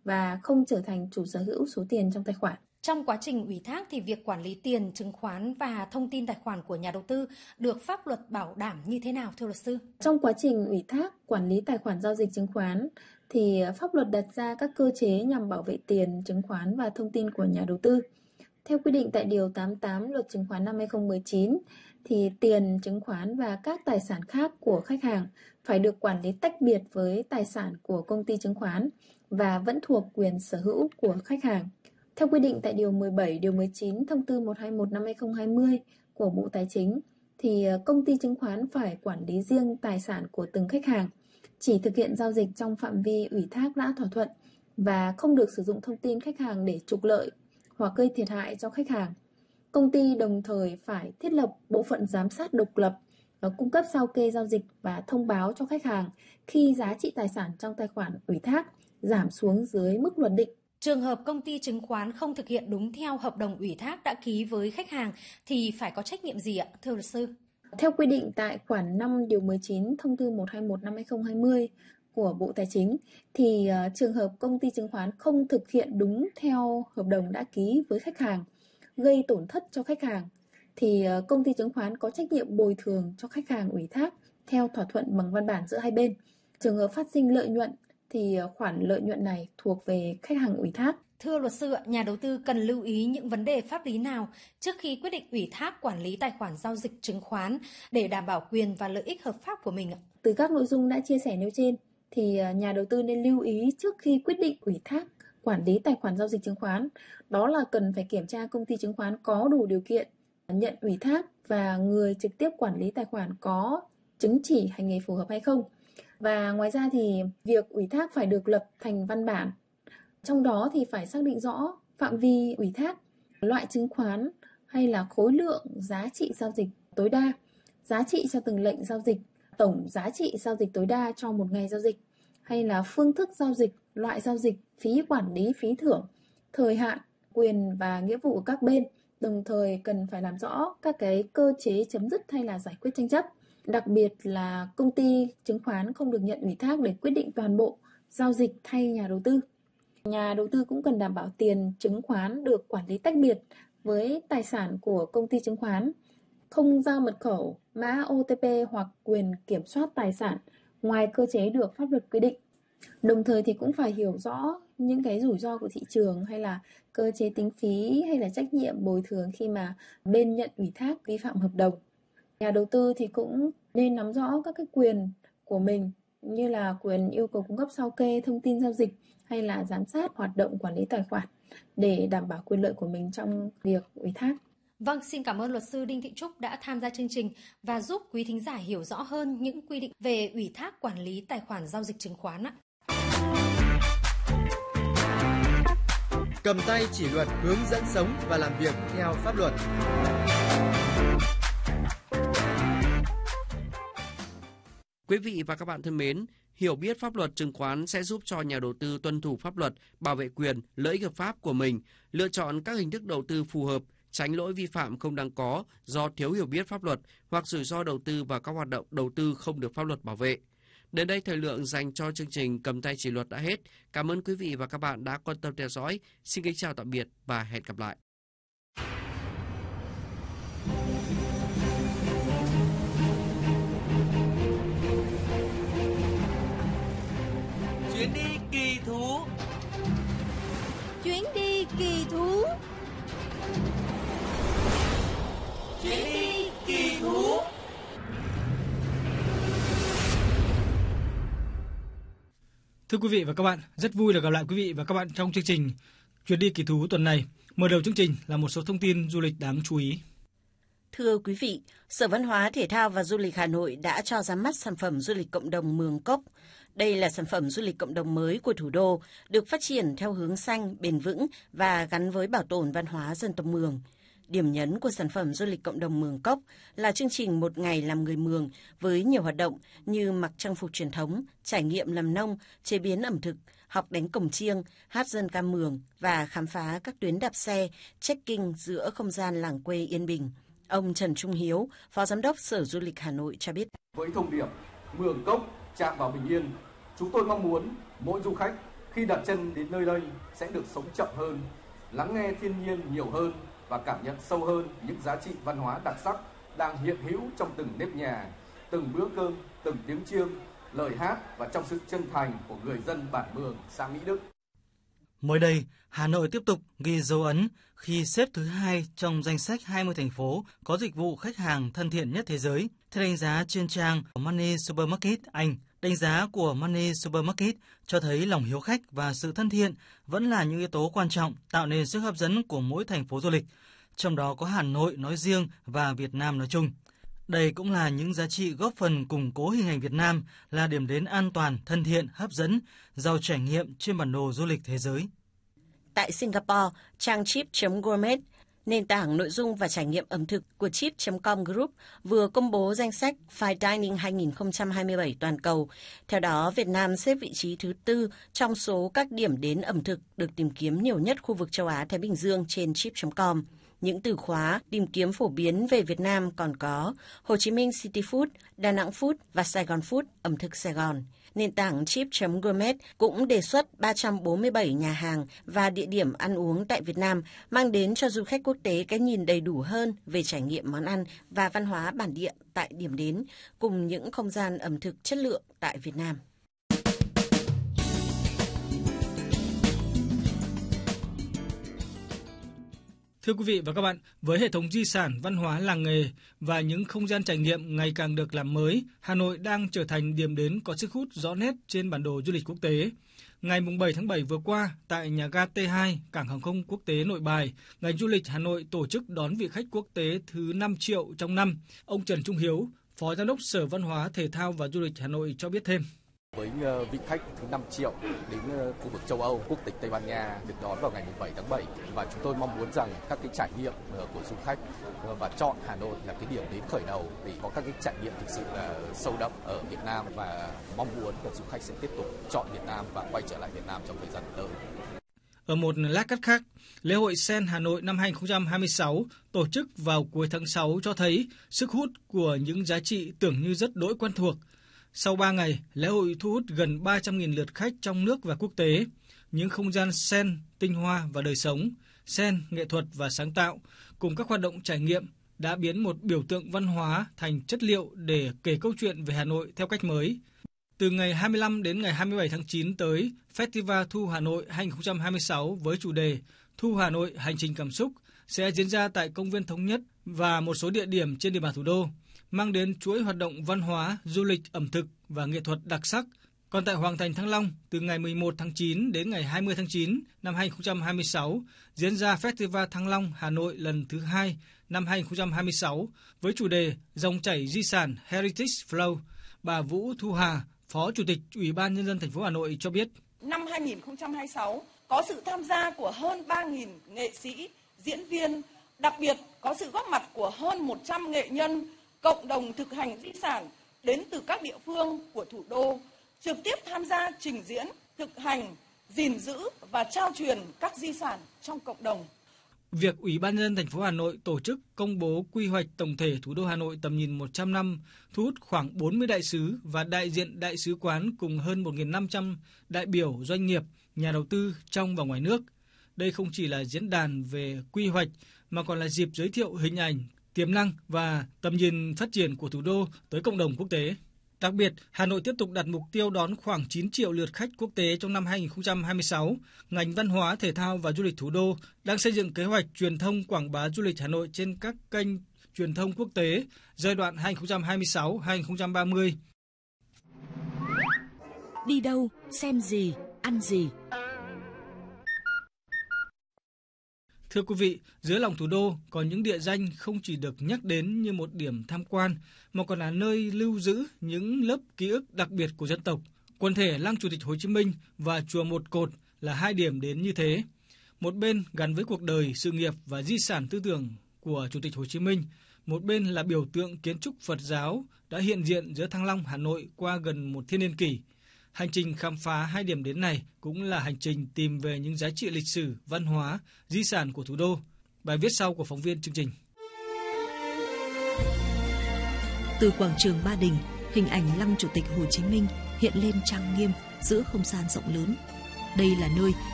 và không trở thành chủ sở hữu số tiền trong tài khoản. Trong quá trình ủy thác thì việc quản lý tiền, chứng khoán và thông tin tài khoản của nhà đầu tư được pháp luật bảo đảm như thế nào thưa luật sư? Trong quá trình ủy thác quản lý tài khoản giao dịch chứng khoán thì pháp luật đặt ra các cơ chế nhằm bảo vệ tiền, chứng khoán và thông tin của nhà đầu tư. Theo quy định tại Điều 88 Luật Chứng khoán năm 2019, thì tiền, chứng khoán và các tài sản khác của khách hàng phải được quản lý tách biệt với tài sản của công ty chứng khoán và vẫn thuộc quyền sở hữu của khách hàng. Theo quy định tại Điều 17, Điều 19 Thông tư 121 năm 2020 của Bộ Tài chính, thì công ty chứng khoán phải quản lý riêng tài sản của từng khách hàng, chỉ thực hiện giao dịch trong phạm vi ủy thác đã thỏa thuận và không được sử dụng thông tin khách hàng để trục lợi hoặc gây thiệt hại cho khách hàng. Công ty đồng thời phải thiết lập bộ phận giám sát độc lập, cung cấp sao kê giao dịch và thông báo cho khách hàng khi giá trị tài sản trong tài khoản ủy thác giảm xuống dưới mức luật định. Trường hợp công ty chứng khoán không thực hiện đúng theo hợp đồng ủy thác đã ký với khách hàng thì phải có trách nhiệm gì ạ, thưa luật sư? Theo quy định tại khoản 5 Điều 19 Thông tư 121 năm 2020 của Bộ Tài chính, thì trường hợp công ty chứng khoán không thực hiện đúng theo hợp đồng đã ký với khách hàng, gây tổn thất cho khách hàng, thì công ty chứng khoán có trách nhiệm bồi thường cho khách hàng ủy thác theo thỏa thuận bằng văn bản giữa hai bên. Trường hợp phát sinh lợi nhuận thì khoản lợi nhuận này thuộc về khách hàng ủy thác. Thưa luật sư, nhà đầu tư cần lưu ý những vấn đề pháp lý nào trước khi quyết định ủy thác quản lý tài khoản giao dịch chứng khoán để đảm bảo quyền và lợi ích hợp pháp của mình ạ? Từ các nội dung đã chia sẻ nêu trên, thì nhà đầu tư nên lưu ý trước khi quyết định ủy thác quản lý tài khoản giao dịch chứng khoán, đó là cần phải kiểm tra công ty chứng khoán có đủ điều kiện nhận ủy thác và người trực tiếp quản lý tài khoản có chứng chỉ hành nghề phù hợp hay không. Và ngoài ra thì việc ủy thác phải được lập thành văn bản. Trong đó thì phải xác định rõ phạm vi ủy thác, loại chứng khoán hay là khối lượng giá trị giao dịch tối đa, giá trị cho từng lệnh giao dịch, tổng giá trị giao dịch tối đa cho một ngày giao dịch, hay là phương thức giao dịch, loại giao dịch, phí quản lý, phí thưởng, thời hạn, quyền và nghĩa vụ của các bên. Đồng thời cần phải làm rõ các cái cơ chế chấm dứt hay là giải quyết tranh chấp. Đặc biệt là công ty chứng khoán không được nhận ủy thác để quyết định toàn bộ giao dịch thay nhà đầu tư. Nhà đầu tư cũng cần đảm bảo tiền chứng khoán được quản lý tách biệt với tài sản của công ty chứng khoán, không giao mật khẩu, mã OTP hoặc quyền kiểm soát tài sản ngoài cơ chế được pháp luật quy định. Đồng thời thì cũng phải hiểu rõ những cái rủi ro của thị trường hay là cơ chế tính phí hay là trách nhiệm bồi thường khi mà bên nhận ủy thác vi phạm hợp đồng. Nhà đầu tư thì cũng nên nắm rõ các cái quyền của mình như là quyền yêu cầu cung cấp sao kê thông tin giao dịch hay là giám sát hoạt động quản lý tài khoản để đảm bảo quyền lợi của mình trong việc ủy thác. Vâng, xin cảm ơn luật sư Đinh Thị Trúc đã tham gia chương trình và giúp quý thính giả hiểu rõ hơn những quy định về ủy thác quản lý tài khoản giao dịch chứng khoán ạ. Cầm tay chỉ luật, hướng dẫn sống và làm việc theo pháp luật. Quý vị và các bạn thân mến, hiểu biết pháp luật chứng khoán sẽ giúp cho nhà đầu tư tuân thủ pháp luật, bảo vệ quyền, lợi ích hợp pháp của mình, lựa chọn các hình thức đầu tư phù hợp, tránh lỗi vi phạm không đáng có do thiếu hiểu biết pháp luật hoặc rủi ro đầu tư vào các hoạt động đầu tư không được pháp luật bảo vệ. Đến đây thời lượng dành cho chương trình Cầm tay chỉ luật đã hết. Cảm ơn quý vị và các bạn đã quan tâm theo dõi. Xin kính chào tạm biệt và hẹn gặp lại. Chuyến đi kỳ thú. Chuyến đi kỳ thú. Chuyến đi kỳ thú. Thưa quý vị và các bạn, rất vui được gặp lại quý vị và các bạn trong chương trình Chuyến đi kỳ thú tuần này. Mở đầu chương trình là một số thông tin du lịch đáng chú ý. Thưa quý vị, Sở Văn hóa, Thể thao và Du lịch Hà Nội đã cho ra mắt sản phẩm du lịch cộng đồng Mường Cốc. Đây là sản phẩm du lịch cộng đồng mới của thủ đô, được phát triển theo hướng xanh, bền vững và gắn với bảo tồn văn hóa dân tộc Mường. Điểm nhấn của sản phẩm du lịch cộng đồng Mường Cốc là chương trình một ngày làm người Mường với nhiều hoạt động như mặc trang phục truyền thống, trải nghiệm làm nông, chế biến ẩm thực, học đánh cổng chiêng, hát dân ca Mường và khám phá các tuyến đạp xe, trekking giữa không gian làng quê yên bình. Ông Trần Trung Hiếu, Phó Giám đốc Sở Du lịch Hà Nội cho biết. Với thông điệp Mường Cốc chạm vào bình yên, chúng tôi mong muốn mỗi du khách Khi đặt chân đến nơi đây sẽ được sống chậm hơn, lắng nghe thiên nhiên nhiều hơn và cảm nhận sâu hơn những giá trị văn hóa đặc sắc đang hiện hữu trong từng nếp nhà, từng bữa cơm, từng tiếng chiêng, lời hát và trong sự chân thành của người dân bản Mường, xã Mỹ Đức. Mới đây, Hà Nội tiếp tục ghi dấu ấn khi xếp thứ 2 trong danh sách 20 thành phố có dịch vụ khách hàng thân thiện nhất thế giới. Theo đánh giá trên trang Money Supermarket Anh, đánh giá của Money Supermarket cho thấy lòng hiếu khách và sự thân thiện vẫn là những yếu tố quan trọng tạo nên sức hấp dẫn của mỗi thành phố du lịch, trong đó có Hà Nội nói riêng và Việt Nam nói chung. Đây cũng là những giá trị góp phần củng cố hình ảnh Việt Nam là điểm đến an toàn, thân thiện, hấp dẫn, giàu trải nghiệm trên bản đồ du lịch thế giới. Tại Singapore, trang Trip.gourmet, nền tảng nội dung và trải nghiệm ẩm thực của Trip.com Group vừa công bố danh sách Fine Dining 2027 toàn cầu. Theo đó, Việt Nam xếp vị trí thứ 4 trong số các điểm đến ẩm thực được tìm kiếm nhiều nhất khu vực châu Á-Thái Bình Dương trên Trip.com. Những từ khóa tìm kiếm phổ biến về Việt Nam còn có Hồ Chí Minh City Food, Đà Nẵng Food và Sài Gòn Food, ẩm thực Sài Gòn. Nền tảng Trip.gourmet cũng đề xuất 347 nhà hàng và địa điểm ăn uống tại Việt Nam, mang đến cho du khách quốc tế cái nhìn đầy đủ hơn về trải nghiệm món ăn và văn hóa bản địa tại điểm đến, cùng những không gian ẩm thực chất lượng tại Việt Nam. Thưa quý vị và các bạn, với hệ thống di sản, văn hóa, làng nghề và những không gian trải nghiệm ngày càng được làm mới, Hà Nội đang trở thành điểm đến có sức hút rõ nét trên bản đồ du lịch quốc tế. Ngày 7 tháng 7 vừa qua, tại nhà ga T2, Cảng hàng không quốc tế Nội Bài, ngành du lịch Hà Nội tổ chức đón vị khách quốc tế thứ 5 triệu trong năm. Ông Trần Trung Hiếu, Phó Giám đốc Sở Văn hóa, Thể thao và Du lịch Hà Nội cho biết thêm. Với vị khách thứ 5 triệu đến khu vực châu Âu, quốc tịch Tây Ban Nha được đón vào ngày 7 tháng 7 và chúng tôi mong muốn rằng các cái trải nghiệm của du khách và chọn Hà Nội là cái điểm đến khởi đầu để có các cái trải nghiệm thực sự là sâu đậm ở Việt Nam và mong muốn là du khách sẽ tiếp tục chọn Việt Nam và quay trở lại Việt Nam trong thời gian tới. Ở một lát cắt khác, lễ hội Sen Hà Nội năm 2026 tổ chức vào cuối tháng 6 cho thấy sức hút của những giá trị tưởng như rất đỗi quen thuộc. Sau 3 ngày, lễ hội thu hút gần 300.000 lượt khách trong nước và quốc tế. Những không gian sen, tinh hoa và đời sống, sen, nghệ thuật và sáng tạo, cùng các hoạt động trải nghiệm đã biến một biểu tượng văn hóa thành chất liệu để kể câu chuyện về Hà Nội theo cách mới. Từ ngày 25 đến ngày 27 tháng 9 tới, Festival Thu Hà Nội 2026 với chủ đề Thu Hà Nội hành trình cảm xúc sẽ diễn ra tại Công viên Thống Nhất và một số địa điểm trên địa bàn thủ đô, mang đến chuỗi hoạt động văn hóa, du lịch, ẩm thực và nghệ thuật đặc sắc. Còn tại Hoàng Thành Thăng Long, từ ngày 11 tháng 9 đến ngày 20 tháng 9 năm 2026, diễn ra Festival Thăng Long Hà Nội lần thứ 2 năm 2026 với chủ đề Dòng chảy di sản Heritage Flow. Bà Vũ Thu Hà, Phó Chủ tịch Ủy ban Nhân dân thành phố Hà Nội cho biết. Năm 2026 có sự tham gia của hơn 3.000 nghệ sĩ, diễn viên, đặc biệt có sự góp mặt của hơn 100 nghệ nhân, cộng đồng thực hành di sản đến từ các địa phương của thủ đô, trực tiếp tham gia trình diễn, thực hành, gìn giữ và trao truyền các di sản trong cộng đồng. Việc Ủy ban Nhân dân thành phố Hà Nội tổ chức công bố quy hoạch tổng thể thủ đô Hà Nội tầm nhìn 100 năm, thu hút khoảng 40 đại sứ và đại diện đại sứ quán cùng hơn 1.500 đại biểu doanh nghiệp, nhà đầu tư trong và ngoài nước. Đây không chỉ là diễn đàn về quy hoạch mà còn là dịp giới thiệu hình ảnh, tiềm năng và tầm nhìn phát triển của thủ đô tới cộng đồng quốc tế. Đặc biệt, Hà Nội tiếp tục đặt mục tiêu đón khoảng 9 triệu lượt khách quốc tế trong năm 2026. Ngành văn hóa, thể thao và du lịch thủ đô đang xây dựng kế hoạch truyền thông quảng bá du lịch Hà Nội trên các kênh truyền thông quốc tế giai đoạn 2026-2030. Đi đâu, xem gì, ăn gì? Thưa quý vị, dưới lòng thủ đô có những địa danh không chỉ được nhắc đến như một điểm tham quan, mà còn là nơi lưu giữ những lớp ký ức đặc biệt của dân tộc. Quần thể Lăng Chủ tịch Hồ Chí Minh và Chùa Một Cột là hai điểm đến như thế. Một bên gắn với cuộc đời, sự nghiệp và di sản tư tưởng của Chủ tịch Hồ Chí Minh, một bên là biểu tượng kiến trúc Phật giáo đã hiện diện giữa Thăng Long, Hà Nội qua gần một thiên niên kỷ. Hành trình khám phá hai điểm đến này cũng là hành trình tìm về những giá trị lịch sử, văn hóa, di sản của thủ đô. Bài viết sau của phóng viên chương trình. Từ quảng trường Ba Đình, hình ảnh Lăng Chủ tịch Hồ Chí Minh hiện lên trang nghiêm giữa không gian rộng lớn. Đây là nơi